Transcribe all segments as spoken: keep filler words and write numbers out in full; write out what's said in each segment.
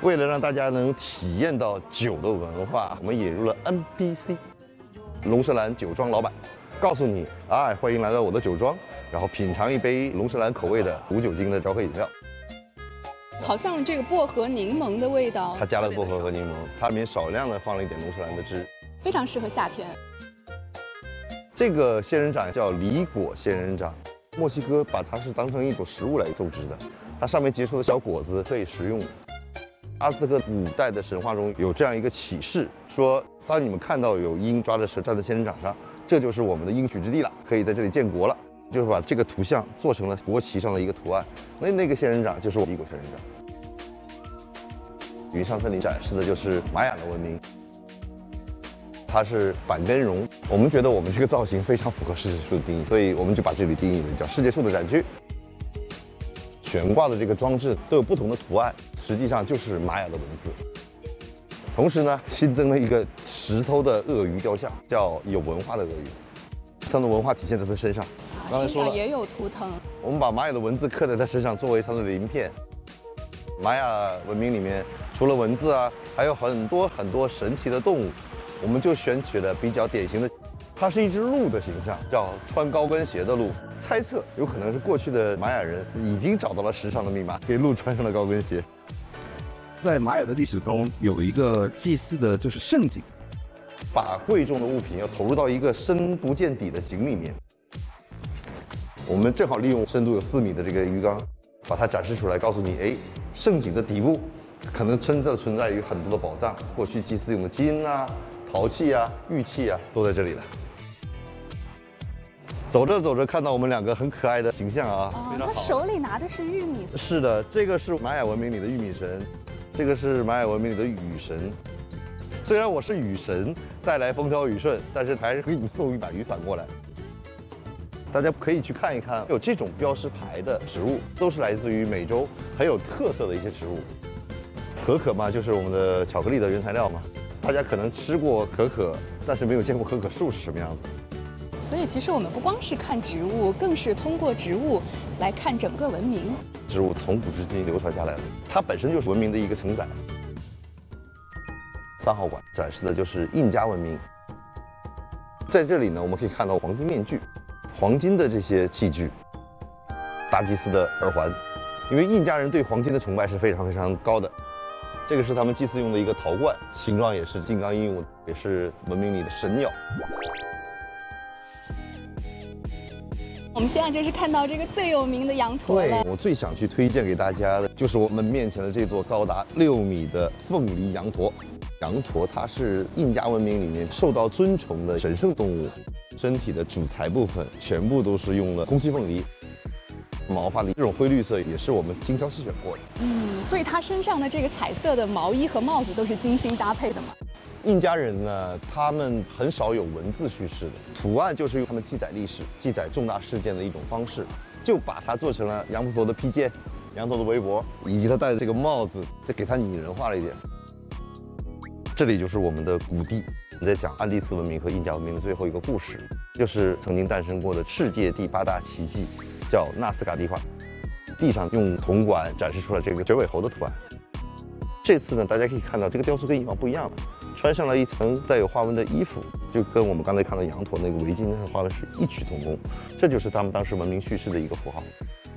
为了让大家能体验到酒的文化，我们引入了 N P C， 龙舌兰酒庄老板，告诉你，哎，欢迎来到我的酒庄，然后品尝一杯龙舌兰口味的无酒精的调和饮料。 好像这个薄荷柠檬的味道， 它加了薄荷和柠檬，它里面少量的放了一点龙舌兰的汁， 非常适合夏天。 这个仙人掌叫梨果仙人掌，墨西哥把它是当成一种食物来种植的，它上面结出的小果子可以食用。阿兹特克古代的神话中有这样一个启示，说当你们看到有鹰抓着蛇站在仙人掌上，这就是我们的应许之地了，可以在这里建国了。就是把这个图像做成了国旗上的一个图案，那那个仙人掌就是我梨果仙人掌。云上森林展示的就是玛雅的文明，它是板根绒。我们觉得我们这个造型非常符合世界树的定义，所以我们就把这里定义为叫世界树的展区。悬挂的这个装置都有不同的图案，实际上就是玛雅的文字。同时呢，新增了一个石头的鳄鱼雕像，叫有文化的鳄鱼，它的文化体现在它身上。刚才说了， 身上也有图腾。 我们把玛雅的文字刻在它身上，作为它的鳞片。玛雅文明里面除了文字啊，还有很多很多神奇的动物，我们就选取了比较典型的。它是一只鹿的形象，叫穿高跟鞋的鹿。猜测有可能是过去的玛雅人已经找到了时尚的密码，给鹿穿上了高跟鞋。 在玛雅的历史中，有一个祭祀的就是圣井， 把贵重的物品要投入到一个深不见底的井里面。我们正好利用深度有四米的这个鱼缸，把它展示出来，告诉你，哎，圣井的底部可能真正存在于很多的宝藏，过去祭祀用的金啊、陶器啊、玉器啊，都在这里了。走着走着，看到我们两个很可爱的形象啊， 哦， 非常好。 他手里拿的是玉米。 是的，这个是玛雅文明里的玉米神，这个是玛雅文明里的雨神。虽然我是雨神，带来风调雨顺，但是还是给你们送一把雨伞过来。大家可以去看一看，有这种标识牌的植物，都是来自于美洲很有特色的一些植物。可可嘛，就是我们的巧克力的原材料嘛。大家可能吃过可可，但是没有见过可可树是什么样子。 所以其实我们不光是看植物，更是通过植物来看整个文明。 植物从古至今流传下来的，它本身就是文明的一个承载。三号馆展示的就是印加文明，在这里呢，我们可以看到黄金面具。黄金的这些器具，大祭司的耳环，因为印加人对黄金的崇拜是非常非常高的。这个是他们祭祀用的一个陶罐，形状也是金刚鹦鹉，也是文明里的神鸟。 我们现在就是看到这个最有名的羊驼了。 对，我最想去推荐给大家的就是我们面前的这座高达六米的凤梨羊驼。羊驼它是印加文明里面受到尊崇的神圣动物。身体的主材部分全部都是用了空气凤梨，毛发的这种灰绿色也是我们精挑细选过的。 嗯，所以它身上的这个彩色的毛衣和帽子都是精心搭配的嘛。 印加人呢，他们很少有文字叙事的，图案就是用他们记载历史、记载重大事件的一种方式，就把它做成了羊驼的披肩、羊驼的围脖，以及他戴的这个帽子，再给它拟人化了一点。这里就是我们的谷地。我们在讲安第斯文明和印加文明的最后一个故事，就是曾经诞生过的世界第八大奇迹，叫纳斯卡地画。地上用铜管展示出了这个九尾猴的图案。这次呢，大家可以看到这个雕塑跟以往不一样了，穿上了一层带有花纹的衣服，就跟我们刚才看到羊驼那个围巾上的花纹是异曲同工。这就是他们当时文明叙事的一个符号。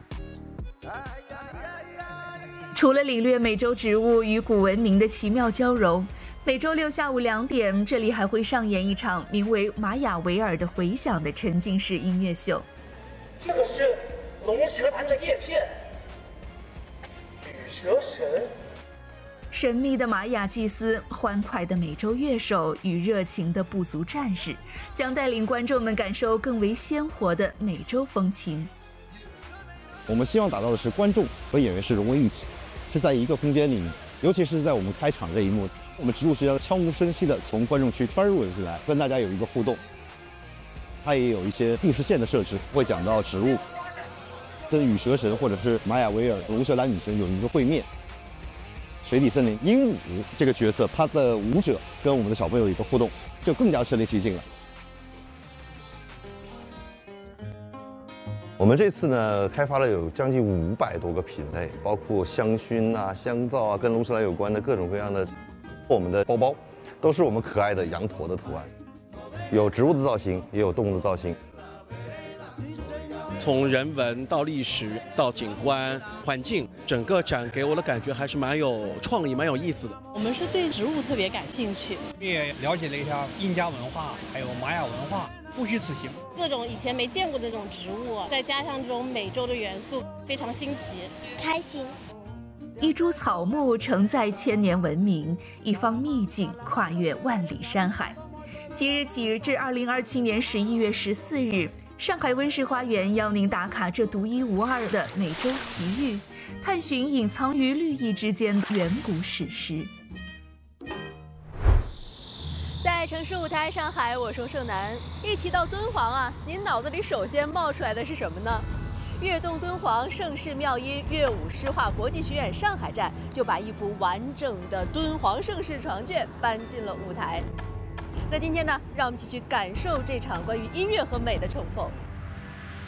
除了领略美洲植物与古文明的奇妙交融，每周六下午两点，这里还会上演一场名为《玛雅维尔的回响》的沉浸式音乐秀。 这个是龙舌兰的叶片，羽蛇神。 神秘的玛雅祭司、欢快的美洲乐手与热情的部族战士，将带领观众们感受更为鲜活的美洲风情。 我们希望打造的是观众和演员是融为一体，是在一个空间里面，尤其是在我们开场这一幕。我们植物学家悄无声息地从观众区穿入了进来，跟大家有一个互动。它也有一些故事线的设置，会讲到植物跟羽蛇神或者是玛雅维尔龙舌兰女神有一个会面。水底森林鹦鹉这个角色，他的舞者跟我们的小朋友有一个互动，就更加身临其境了。 我们这次呢，开发了有将近五百多个品类，包括香薰啊、香皂啊，跟龙舌兰有关的各种各样的。我们的包包都是我们可爱的羊驼的图案，有植物的造型，也有动物的造型。 从人文到历史到景观环境，整个展给我的感觉还是蛮有创意、蛮有意思的。 我们是对植物特别感兴趣， 也了解了一下印加文化，还有玛雅文化，不虚此行。 各种以前没见过的这种植物，再加上这种美洲的元素，非常新奇， 开心。 一株草木承载千年文明，一方秘境跨越万里山海。即日起至二零二七年十一月十四日，上海温室花园邀您打卡这独一无二的美洲奇遇，探寻隐藏于绿意之间的远古史诗。 在城市舞台上海，我是盛楠。一提到敦煌啊，您脑子里首先冒出来的是什么呢？悦动敦煌盛世妙音乐舞诗画国际学院上海站就把一幅完整的敦煌盛世床卷搬进了舞台。那今天呢，让我们一起去感受这场关于音乐和美的重逢。